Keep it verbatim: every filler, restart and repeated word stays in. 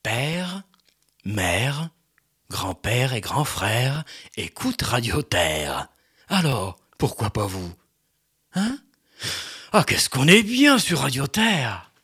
Père, mère, grand-père et grand-frère écoutent Radio Terre. Alors, pourquoi pas vous? Hein? Ah, qu'est-ce qu'on est bien sur Radio Terre!